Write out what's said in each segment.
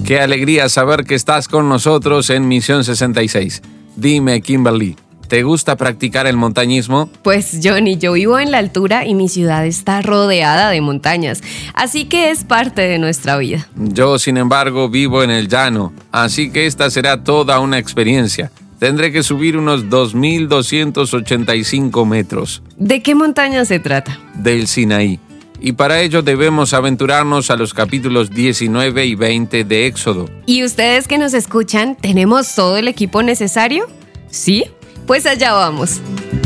Qué alegría saber que estás con nosotros en Misión 66. Dime, Kimberly, ¿te gusta practicar el montañismo? Pues Johnny, yo vivo en la altura y mi ciudad está rodeada de montañas, así que es parte de nuestra vida. Yo, sin embargo, vivo en el llano, así que esta será toda una experiencia. Tendré que subir unos 2.285 metros. ¿De qué montaña se trata? Del Sinaí. Y para ello debemos aventurarnos a los capítulos 19 y 20 de Éxodo. ¿Y ustedes que nos escuchan, tenemos todo el equipo necesario? ¿Sí? Pues allá vamos.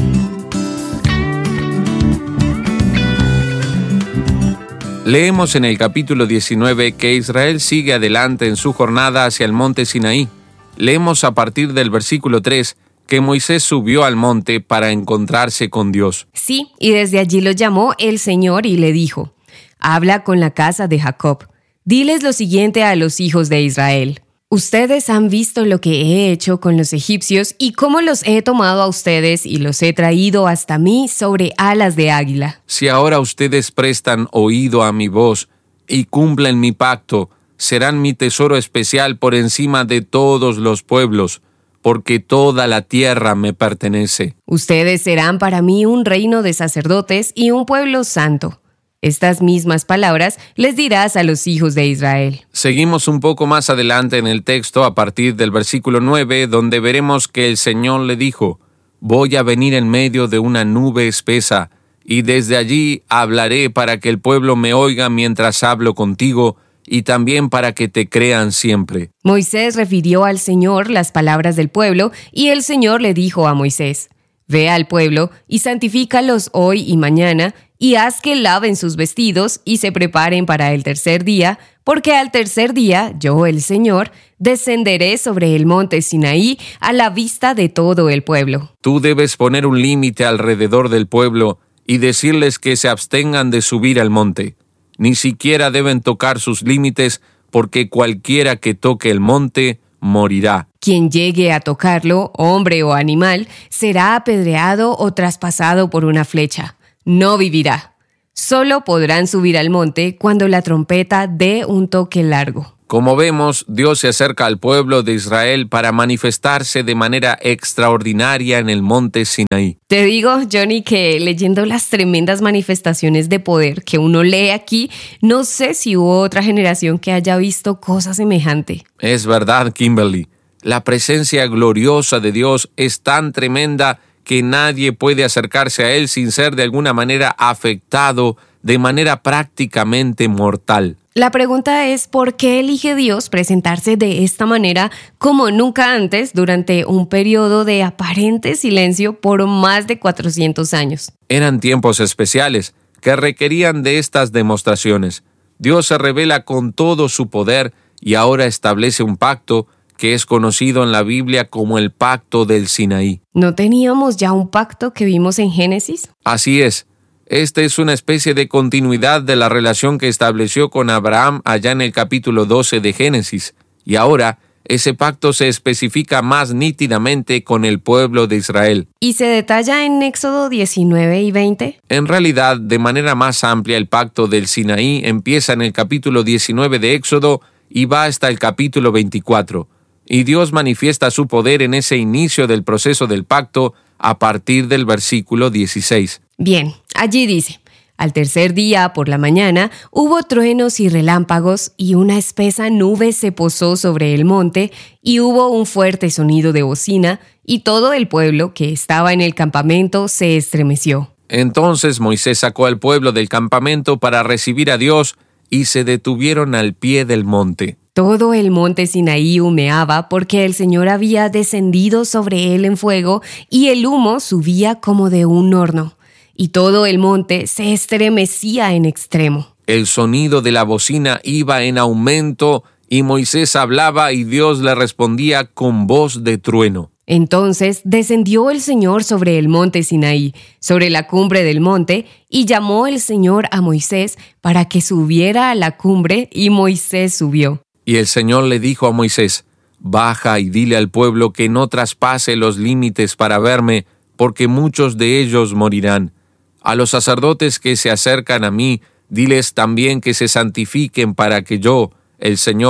Leemos en el capítulo 19 que Israel sigue adelante en su jornada hacia el monte Sinaí. Leemos a partir del versículo 3 que Moisés subió al monte para encontrarse con Dios. Sí, y desde allí lo llamó el Señor y le dijo: habla con la casa de Jacob. Diles lo siguiente a los hijos de Israel. Ustedes han visto lo que he hecho con los egipcios y cómo los he tomado a ustedes y los he traído hasta mí sobre alas de águila. Si ahora ustedes prestan oído a mi voz y cumplen mi pacto, serán mi tesoro especial por encima de todos los pueblos, porque toda la tierra me pertenece. Ustedes serán para mí un reino de sacerdotes y un pueblo santo. Estas mismas palabras les dirás a los hijos de Israel. Seguimos un poco más adelante en el texto a partir del versículo 9, donde veremos que el Señor le dijo: voy a venir en medio de una nube espesa, y desde allí hablaré para que el pueblo me oiga mientras hablo contigo, y también para que te crean siempre. Moisés refirió al Señor las palabras del pueblo, y el Señor le dijo a Moisés: ve al pueblo y santifícalos hoy y mañana, y haz que laven sus vestidos y se preparen para el tercer día, porque al tercer día yo, el Señor, descenderé sobre el monte Sinaí a la vista de todo el pueblo. Tú debes poner un límite alrededor del pueblo y decirles que se abstengan de subir al monte. Ni siquiera deben tocar sus límites, porque cualquiera que toque el monte morirá. Quien llegue a tocarlo, hombre o animal, será apedreado o traspasado por una flecha. No vivirá. Solo podrán subir al monte cuando la trompeta dé un toque largo. Como vemos, Dios se acerca al pueblo de Israel para manifestarse de manera extraordinaria en el monte Sinaí. Te digo, Johnny, que leyendo las tremendas manifestaciones de poder que uno lee aquí, no sé si hubo otra generación que haya visto cosa semejante. Es verdad, Kimberly. La presencia gloriosa de Dios es tan tremenda que nadie puede acercarse a Él sin ser de alguna manera afectado de manera prácticamente mortal. La pregunta es, ¿por qué elige Dios presentarse de esta manera como nunca antes durante un periodo de aparente silencio por más de 400 años? Eran tiempos especiales que requerían de estas demostraciones. Dios se revela con todo su poder y ahora establece un pacto que es conocido en la Biblia como el Pacto del Sinaí. ¿No teníamos ya un pacto que vimos en Génesis? Así es. Esta es una especie de continuidad de la relación que estableció con Abraham allá en el capítulo 12 de Génesis. Y ahora, ese pacto se especifica más nítidamente con el pueblo de Israel. ¿Y se detalla en Éxodo 19 y 20? En realidad, de manera más amplia, el Pacto del Sinaí empieza en el capítulo 19 de Éxodo y va hasta el capítulo 24. Y Dios manifiesta su poder en ese inicio del proceso del pacto a partir del versículo 16. Bien, allí dice: al tercer día por la mañana hubo truenos y relámpagos, y una espesa nube se posó sobre el monte, y hubo un fuerte sonido de bocina, y todo el pueblo que estaba en el campamento se estremeció. Entonces Moisés sacó al pueblo del campamento para recibir a Dios, y se detuvieron al pie del monte. Todo el monte Sinaí humeaba porque el Señor había descendido sobre él en fuego, y el humo subía como de un horno, y todo el monte se estremecía en extremo. El sonido de la bocina iba en aumento, y Moisés hablaba y Dios le respondía con voz de trueno. Entonces descendió el Señor sobre el monte Sinaí, sobre la cumbre del monte, y llamó el Señor a Moisés para que subiera a la cumbre, y Moisés subió. Y el Señor le dijo a Moisés: baja y dile al pueblo que no traspase los límites para verme, porque muchos de ellos morirán. A los sacerdotes que se acercan a mí, diles también que se santifiquen para que yo, el Señor,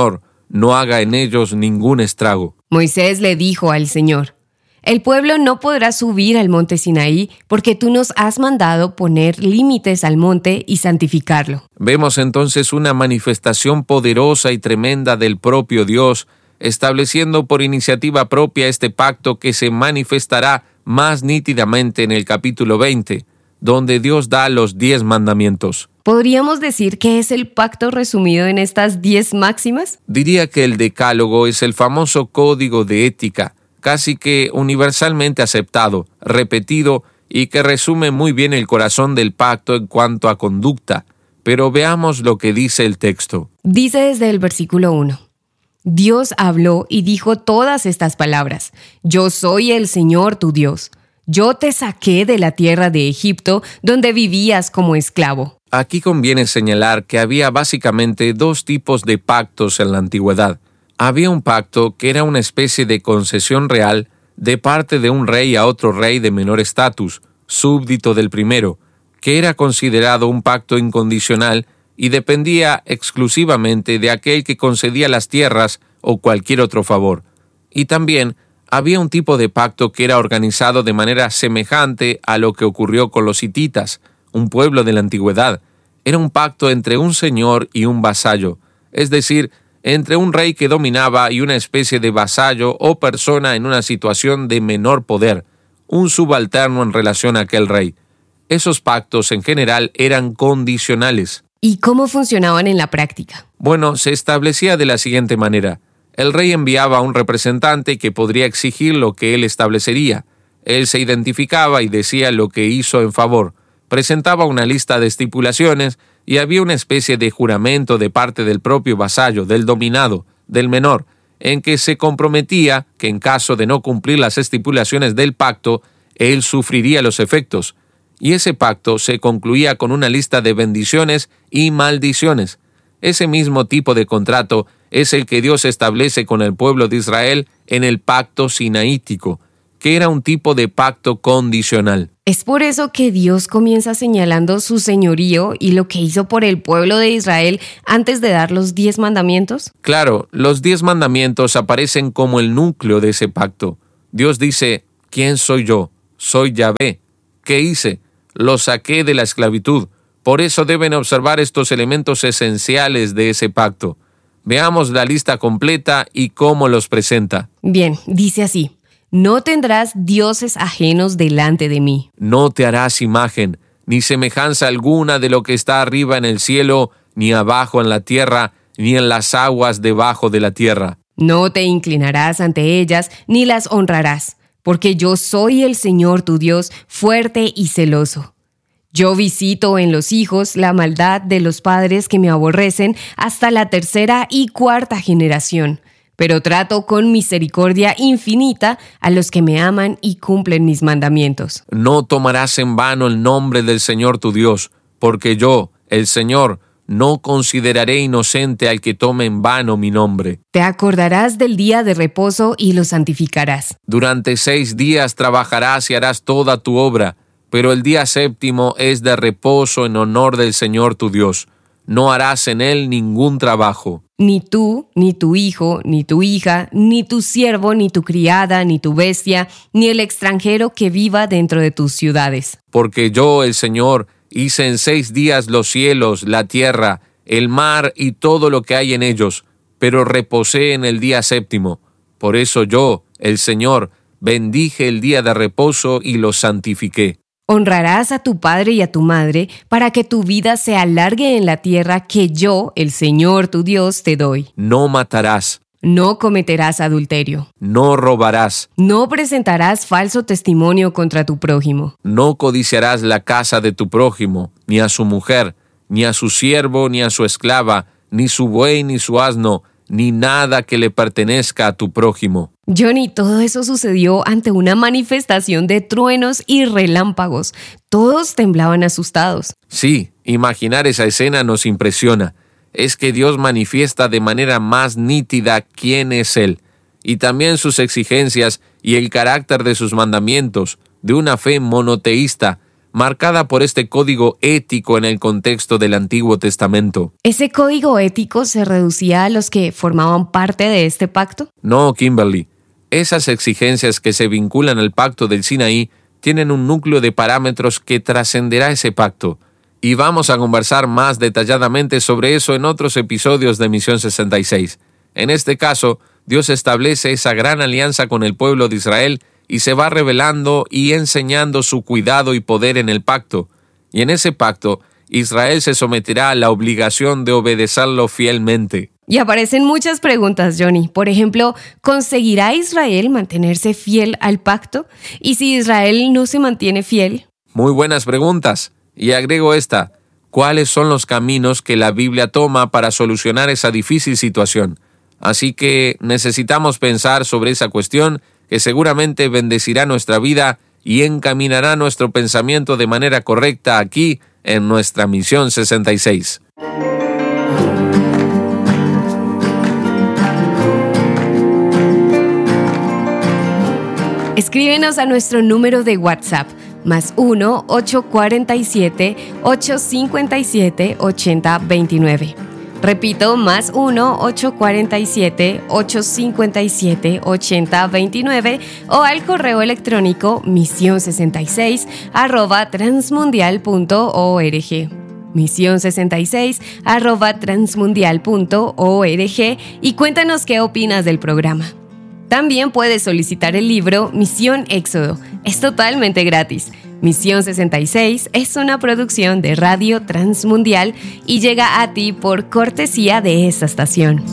no haga en ellos ningún estrago. Moisés le dijo al Señor: el pueblo no podrá subir al monte Sinaí porque tú nos has mandado poner límites al monte y santificarlo. Vemos entonces una manifestación poderosa y tremenda del propio Dios, estableciendo por iniciativa propia este pacto que se manifestará más nítidamente en el capítulo 20, donde Dios da los 10 mandamientos. ¿Podríamos decir que es el pacto resumido en estas 10 máximas? Diría que el Decálogo es el famoso código de ética, casi que universalmente aceptado, repetido y que resume muy bien el corazón del pacto en cuanto a conducta. Pero veamos lo que dice el texto. Dice desde el versículo 1. Dios habló y dijo todas estas palabras: Yo soy el Señor tu Dios. Yo te saqué de la tierra de Egipto, donde vivías como esclavo. Aquí conviene señalar que había básicamente 2 tipos de pactos en la antigüedad. Había un pacto que era una especie de concesión real de parte de un rey a otro rey de menor estatus, súbdito del primero, que era considerado un pacto incondicional y dependía exclusivamente de aquel que concedía las tierras o cualquier otro favor. Y también había un tipo de pacto que era organizado de manera semejante a lo que ocurrió con los hititas, un pueblo de la antigüedad. Era un pacto entre un señor y un vasallo, es decir, entre un rey que dominaba y una especie de vasallo o persona en una situación de menor poder, un subalterno en relación a aquel rey. Esos pactos en general eran condicionales. ¿Y cómo funcionaban en la práctica? Bueno, se establecía de la siguiente manera. El rey enviaba a un representante que podría exigir lo que él establecería. Él se identificaba y decía lo que hizo en favor. Presentaba una lista de estipulaciones y había una especie de juramento de parte del propio vasallo, del dominado, del menor, en que se comprometía que en caso de no cumplir las estipulaciones del pacto, él sufriría los efectos. Y ese pacto se concluía con una lista de bendiciones y maldiciones. Ese mismo tipo de contrato es el que Dios establece con el pueblo de Israel en el pacto sinaítico, que era un tipo de pacto condicional. ¿Es por eso que Dios comienza señalando su señorío y lo que hizo por el pueblo de Israel antes de dar los 10 mandamientos? Claro, los 10 mandamientos aparecen como el núcleo de ese pacto. Dios dice: ¿quién soy yo? Soy Yahvé. ¿Qué hice? Lo saqué de la esclavitud. Por eso deben observar estos elementos esenciales de ese pacto. Veamos la lista completa y cómo los presenta. Bien, dice así: No tendrás dioses ajenos delante de mí. No te harás imagen, ni semejanza alguna de lo que está arriba en el cielo, ni abajo en la tierra, ni en las aguas debajo de la tierra. No te inclinarás ante ellas, ni las honrarás, porque yo soy el Señor tu Dios, fuerte y celoso. Yo visito en los hijos la maldad de los padres que me aborrecen hasta la 3ª y 4ª generación. Pero trato con misericordia infinita a los que me aman y cumplen mis mandamientos. No tomarás en vano el nombre del Señor tu Dios, porque yo, el Señor, no consideraré inocente al que tome en vano mi nombre. Te acordarás del día de reposo y lo santificarás. Durante 6 días trabajarás y harás toda tu obra, pero el día 7º es de reposo en honor del Señor tu Dios. No harás en él ningún trabajo. Ni tú, ni tu hijo, ni tu hija, ni tu siervo, ni tu criada, ni tu bestia, ni el extranjero que viva dentro de tus ciudades. Porque yo, el Señor, hice en 6 días los cielos, la tierra, el mar y todo lo que hay en ellos, pero reposé en el día 7º. Por eso yo, el Señor, bendije el día de reposo y lo santifiqué. Honrarás a tu padre y a tu madre para que tu vida se alargue en la tierra que yo, el Señor tu Dios, te doy. No matarás. No cometerás adulterio. No robarás. No presentarás falso testimonio contra tu prójimo. No codiciarás la casa de tu prójimo, ni a su mujer, ni a su siervo, ni a su esclava, ni su buey, ni su asno, ni nada que le pertenezca a tu prójimo. Johnny, todo eso sucedió ante una manifestación de truenos y relámpagos. Todos temblaban asustados. Sí, imaginar esa escena nos impresiona. Es que Dios manifiesta de manera más nítida quién es Él, y también sus exigencias y el carácter de sus mandamientos, de una fe monoteísta, marcada por este código ético en el contexto del Antiguo Testamento. ¿Ese código ético se reducía a los que formaban parte de este pacto? No, Kimberly. Esas exigencias que se vinculan al pacto del Sinaí tienen un núcleo de parámetros que trascenderá ese pacto. Y vamos a conversar más detalladamente sobre eso en otros episodios de Misión 66. En este caso, Dios establece esa gran alianza con el pueblo de Israel y se va revelando y enseñando su cuidado y poder en el pacto. Y en ese pacto, Israel se someterá a la obligación de obedecerlo fielmente. Y aparecen muchas preguntas, Johnny. Por ejemplo, ¿conseguirá Israel mantenerse fiel al pacto? ¿Y si Israel no se mantiene fiel? Muy buenas preguntas. Y agrego esta: ¿cuáles son los caminos que la Biblia toma para solucionar esa difícil situación? Así que necesitamos pensar sobre esa cuestión que seguramente bendecirá nuestra vida y encaminará nuestro pensamiento de manera correcta aquí en nuestra Misión 66. Escríbenos a nuestro número de WhatsApp, más 1-847-857-8029. Repito, más 1-847-857-8029 o al correo electrónico misión66@transmundial.org. misión66@transmundial.org y cuéntanos qué opinas del programa. También puedes solicitar el libro Misión Éxodo. Es totalmente gratis. Misión 66 es una producción de Radio Transmundial y llega a ti por cortesía de esta estación.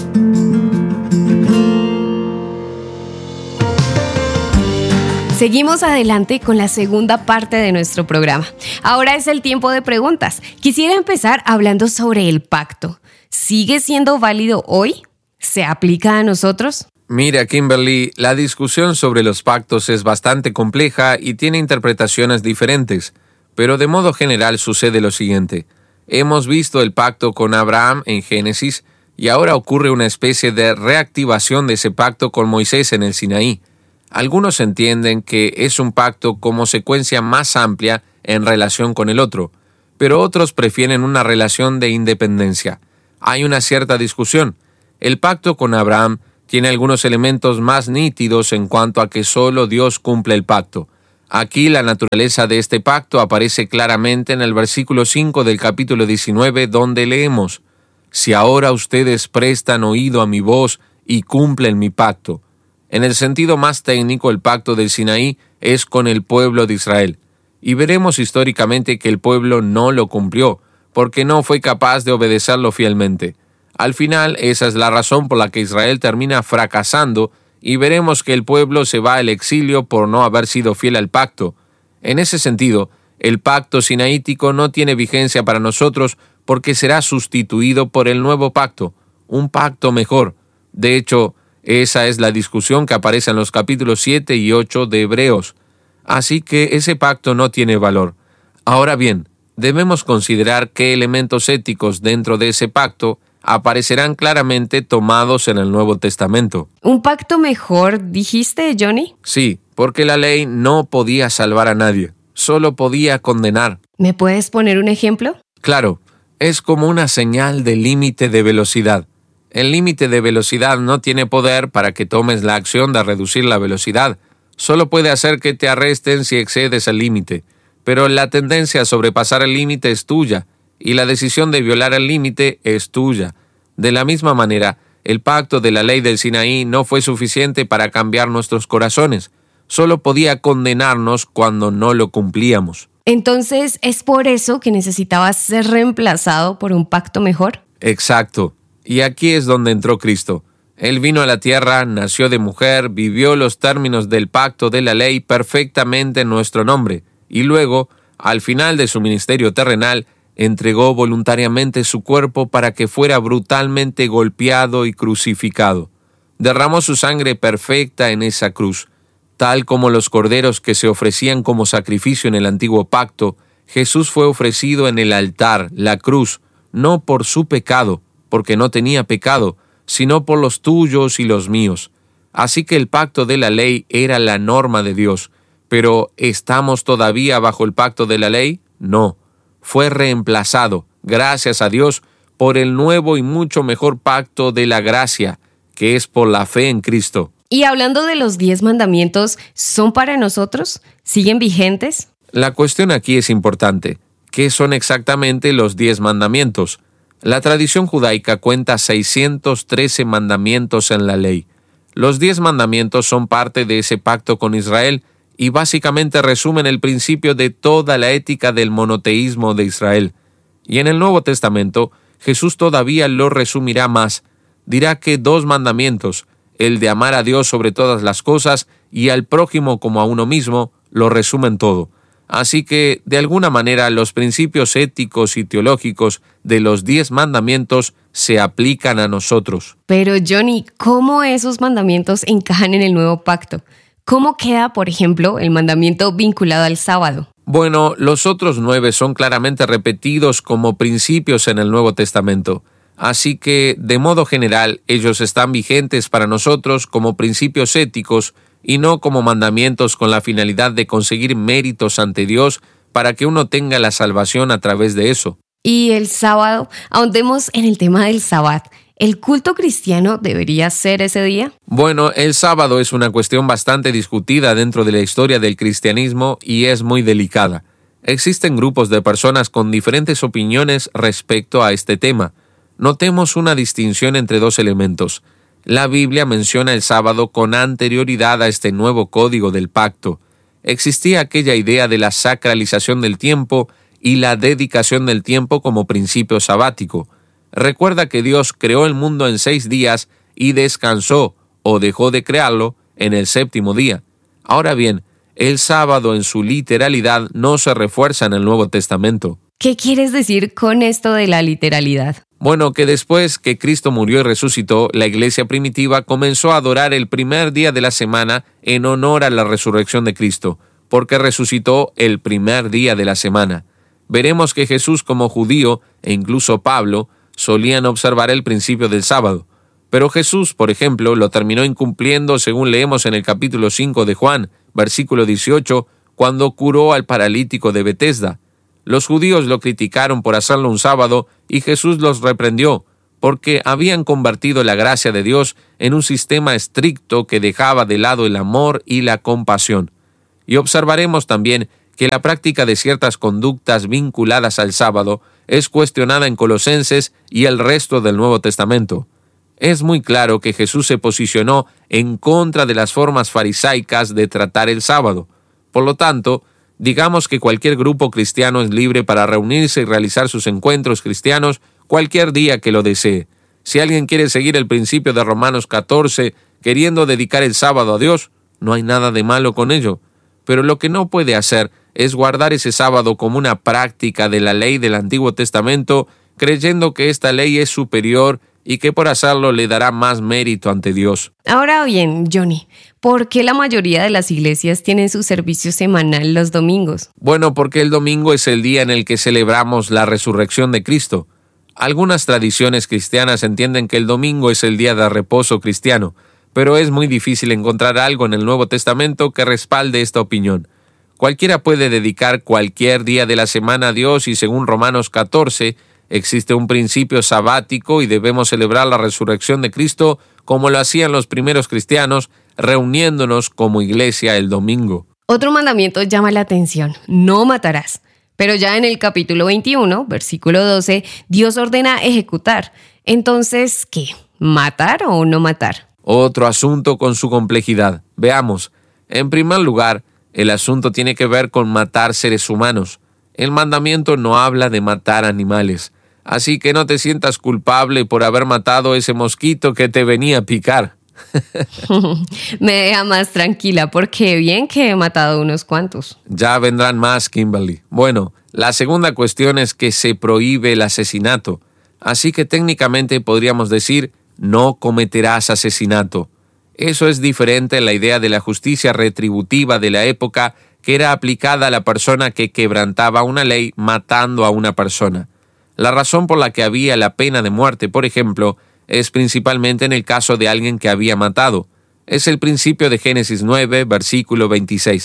Seguimos adelante con la segunda parte de nuestro programa. Ahora es el tiempo de preguntas. Quisiera empezar hablando sobre el pacto. ¿Sigue siendo válido hoy? ¿Se aplica a nosotros? Mira, Kimberly, la discusión sobre los pactos es bastante compleja y tiene interpretaciones diferentes, pero de modo general sucede lo siguiente. Hemos visto el pacto con Abraham en Génesis y ahora ocurre una especie de reactivación de ese pacto con Moisés en el Sinaí. Algunos entienden que es un pacto como secuencia más amplia en relación con el otro, pero otros prefieren una relación de independencia. Hay una cierta discusión. El pacto con Abraham tiene algunos elementos más nítidos en cuanto a que solo Dios cumple el pacto. Aquí la naturaleza de este pacto aparece claramente en el versículo 5 del capítulo 19, donde leemos: «Si ahora ustedes prestan oído a mi voz y cumplen mi pacto». En el sentido más técnico, el pacto del Sinaí es con el pueblo de Israel. Y veremos históricamente que el pueblo no lo cumplió, porque no fue capaz de obedecerlo fielmente. Al final, esa es la razón por la que Israel termina fracasando y veremos que el pueblo se va al exilio por no haber sido fiel al pacto. En ese sentido, el pacto sinaítico no tiene vigencia para nosotros porque será sustituido por el nuevo pacto, un pacto mejor. De hecho, esa es la discusión que aparece en los capítulos 7 y 8 de Hebreos. Así que ese pacto no tiene valor. Ahora bien, debemos considerar qué elementos éticos dentro de ese pacto aparecerán claramente tomados en el Nuevo Testamento. ¿Un pacto mejor, dijiste, Johnny? Sí, porque la ley no podía salvar a nadie, solo podía condenar. ¿Me puedes poner un ejemplo? Claro, es como una señal de límite de velocidad. El límite de velocidad no tiene poder para que tomes la acción de reducir la velocidad. Solo puede hacer que te arresten si excedes el límite. Pero la tendencia a sobrepasar el límite es tuya, y la decisión de violar el límite es tuya. De la misma manera, el pacto de la ley del Sinaí no fue suficiente para cambiar nuestros corazones. Solo podía condenarnos cuando no lo cumplíamos. Entonces, ¿es por eso que necesitabas ser reemplazado por un pacto mejor? Exacto. Y aquí es donde entró Cristo. Él vino a la tierra, nació de mujer, vivió los términos del pacto de la ley perfectamente en nuestro nombre, y luego, al final de su ministerio terrenal, entregó voluntariamente su cuerpo para que fuera brutalmente golpeado y crucificado. Derramó su sangre perfecta en esa cruz. Tal como los corderos que se ofrecían como sacrificio en el antiguo pacto, Jesús fue ofrecido en el altar, la cruz, no por su pecado, porque no tenía pecado, sino por los tuyos y los míos. Así que el pacto de la ley era la norma de Dios, Pero ¿estamos todavía bajo el pacto de la ley? No. Fue reemplazado, gracias a Dios, por el nuevo y mucho mejor pacto de la gracia, que es por la fe en Cristo. Y hablando de los 10 mandamientos, ¿son para nosotros? ¿Siguen vigentes? La cuestión aquí es importante. ¿Qué son exactamente los 10 mandamientos? La tradición judaica cuenta 613 mandamientos en la ley. Los 10 mandamientos son parte de ese pacto con Israel y básicamente resumen el principio de toda la ética del monoteísmo de Israel. Y en el Nuevo Testamento, Jesús todavía lo resumirá más. Dirá que 2 mandamientos, el de amar a Dios sobre todas las cosas y al prójimo como a uno mismo, lo resumen todo. Así que, de alguna manera, los principios éticos y teológicos de los 10 mandamientos se aplican a nosotros. Pero Johnny, ¿cómo esos mandamientos encajan en el nuevo pacto? ¿Cómo queda, por ejemplo, el mandamiento vinculado al sábado? Bueno, los otros 9 son claramente repetidos como principios en el Nuevo Testamento. Así que, de modo general, ellos están vigentes para nosotros como principios éticos y no como mandamientos con la finalidad de conseguir méritos ante Dios para que uno tenga la salvación a través de eso. Y el sábado, ahondemos en el tema del sabbat. ¿El culto cristiano debería ser ese día? Bueno, el sábado es una cuestión bastante discutida dentro de la historia del cristianismo y es muy delicada. Existen grupos de personas con diferentes opiniones respecto a este tema. Notemos una distinción entre 2 elementos. La Biblia menciona el sábado con anterioridad a este nuevo código del pacto. Existía aquella idea de la sacralización del tiempo y la dedicación del tiempo como principio sabático. Recuerda que Dios creó el mundo en 6 días y descansó, o dejó de crearlo, en el 7º día. Ahora bien, el sábado en su literalidad no se refuerza en el Nuevo Testamento. ¿Qué quieres decir con esto de la literalidad? Bueno, que después que Cristo murió y resucitó, la iglesia primitiva comenzó a adorar el primer día de la semana en honor a la resurrección de Cristo, porque resucitó el primer día de la semana. Veremos que Jesús como judío, e incluso Pablo, solían observar el principio del sábado. Pero Jesús, por ejemplo, lo terminó incumpliendo según leemos en el capítulo 5 de Juan, versículo 18, cuando curó al paralítico de Betesda. Los judíos lo criticaron por hacerlo un sábado y Jesús los reprendió, porque habían convertido la gracia de Dios en un sistema estricto que dejaba de lado el amor y la compasión. Y observaremos también que la práctica de ciertas conductas vinculadas al sábado es cuestionada en Colosenses y el resto del Nuevo Testamento. Es muy claro que Jesús se posicionó en contra de las formas farisaicas de tratar el sábado. Por lo tanto, digamos que cualquier grupo cristiano es libre para reunirse y realizar sus encuentros cristianos cualquier día que lo desee. Si alguien quiere seguir el principio de Romanos 14, queriendo dedicar el sábado a Dios, no hay nada de malo con ello. Pero lo que no puede hacer es guardar ese sábado como una práctica de la ley del Antiguo Testamento, creyendo que esta ley es superior y que por hacerlo le dará más mérito ante Dios. Ahora bien, Johnny, ¿por qué la mayoría de las iglesias tienen su servicio semanal los domingos? Bueno, porque el domingo es el día en el que celebramos la resurrección de Cristo. Algunas tradiciones cristianas entienden que el domingo es el día de reposo cristiano, pero es muy difícil encontrar algo en el Nuevo Testamento que respalde esta opinión. Cualquiera puede dedicar cualquier día de la semana a Dios y según Romanos 14, existe un principio sabático y debemos celebrar la resurrección de Cristo como lo hacían los primeros cristianos, reuniéndonos como iglesia el domingo. Otro mandamiento llama la atención: no matarás. Pero ya en el capítulo 21, versículo 12, Dios ordena ejecutar. Entonces, ¿qué? ¿Matar o no matar? Otro asunto con su complejidad. Veamos. En primer lugar, el asunto tiene que ver con matar seres humanos. El mandamiento no habla de matar animales. Así que no te sientas culpable por haber matado ese mosquito que te venía a picar. Me deja más tranquila porque bien que he matado unos cuantos. Ya vendrán más, Kimberly. Bueno, la segunda cuestión es que se prohíbe el asesinato. Así que técnicamente podríamos decir, no cometerás asesinato. Eso es diferente a la idea de la justicia retributiva de la época que era aplicada a la persona que quebrantaba una ley matando a una persona. La razón por la que había la pena de muerte, por ejemplo, es principalmente en el caso de alguien que había matado. Es el principio de Génesis 9, versículo 26.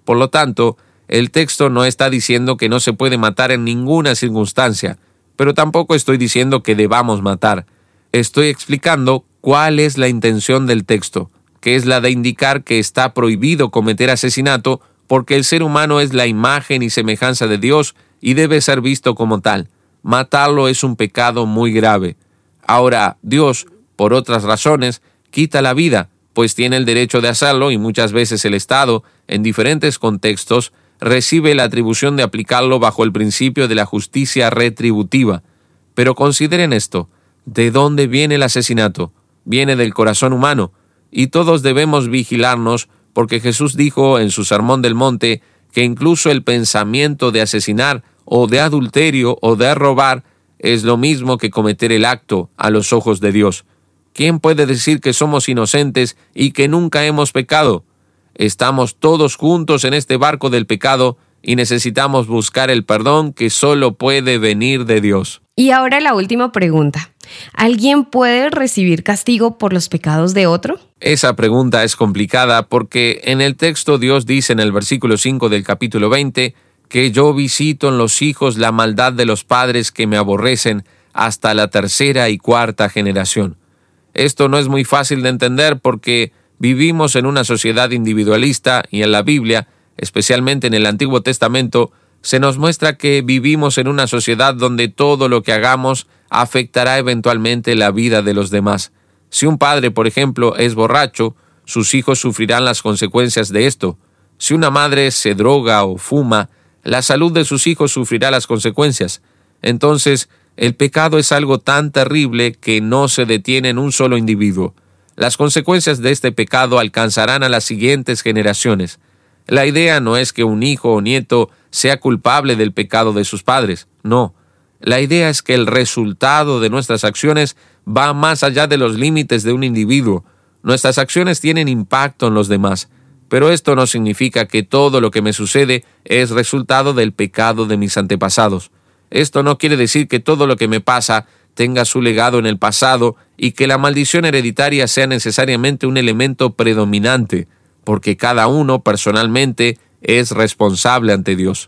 Por lo tanto, el texto no está diciendo que no se puede matar en ninguna circunstancia, pero tampoco estoy diciendo que debamos matar. Estoy explicando cuál es la intención del texto, que es la de indicar que está prohibido cometer asesinato porque el ser humano es la imagen y semejanza de Dios y debe ser visto como tal. Matarlo es un pecado muy grave. Ahora, Dios, por otras razones, quita la vida, pues tiene el derecho de hacerlo y muchas veces el Estado, en diferentes contextos, recibe la atribución de aplicarlo bajo el principio de la justicia retributiva. Pero consideren esto, ¿de dónde viene el asesinato? Viene del corazón humano, y todos debemos vigilarnos porque Jesús dijo en su Sermón del Monte que incluso el pensamiento de asesinar o de adulterio o de robar es lo mismo que cometer el acto a los ojos de Dios. ¿Quién puede decir que somos inocentes y que nunca hemos pecado? Estamos todos juntos en este barco del pecado y necesitamos buscar el perdón que solo puede venir de Dios. Y ahora la última pregunta. ¿Alguien puede recibir castigo por los pecados de otro? Esa pregunta es complicada porque en el texto Dios dice en el versículo 5 del capítulo 20 que yo visito en los hijos la maldad de los padres que me aborrecen hasta la tercera y cuarta generación. Esto no es muy fácil de entender porque vivimos en una sociedad individualista y en la Biblia, especialmente en el Antiguo Testamento, se nos muestra que vivimos en una sociedad donde todo lo que hagamos afectará eventualmente la vida de los demás. Si un padre, por ejemplo, es borracho, sus hijos sufrirán las consecuencias de esto. Si una madre se droga o fuma, la salud de sus hijos sufrirá las consecuencias. Entonces, el pecado es algo tan terrible que no se detiene en un solo individuo. Las consecuencias de este pecado alcanzarán a las siguientes generaciones. La idea no es que un hijo o nieto sea culpable del pecado de sus padres, no. La idea es que el resultado de nuestras acciones va más allá de los límites de un individuo. Nuestras acciones tienen impacto en los demás, pero esto no significa que todo lo que me sucede es resultado del pecado de mis antepasados. Esto no quiere decir que todo lo que me pasa tenga su legado en el pasado y que la maldición hereditaria sea necesariamente un elemento predominante, porque cada uno personalmente es responsable ante Dios.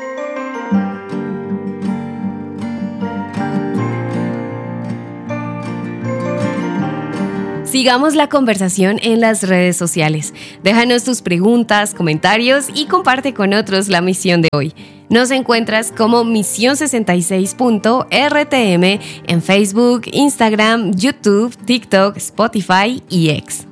Sigamos la conversación en las redes sociales. Déjanos tus preguntas, comentarios y comparte con otros la misión de hoy. Nos encuentras como Misión66.rtm en Facebook, Instagram, YouTube, TikTok, Spotify y X.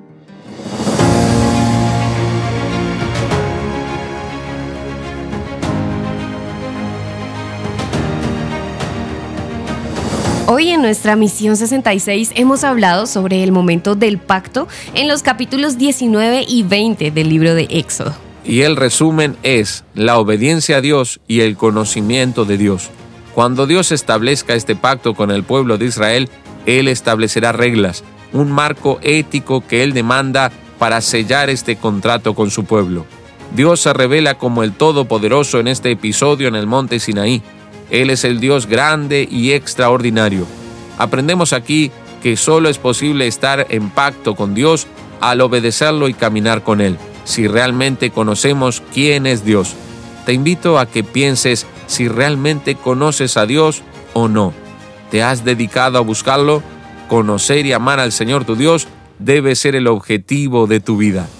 Hoy en nuestra Misión 66 hemos hablado sobre el momento del pacto en los capítulos 19 y 20 del libro de Éxodo. Y el resumen es la obediencia a Dios y el conocimiento de Dios. Cuando Dios establezca este pacto con el pueblo de Israel, Él establecerá reglas, un marco ético que Él demanda para sellar este contrato con su pueblo. Dios se revela como el Todopoderoso en este episodio en el monte Sinaí. Él es el Dios grande y extraordinario. Aprendemos aquí que solo es posible estar en pacto con Dios al obedecerlo y caminar con Él, si realmente conocemos quién es Dios. Te invito a que pienses si realmente conoces a Dios o no. ¿Te has dedicado a buscarlo? Conocer y amar al Señor tu Dios debe ser el objetivo de tu vida.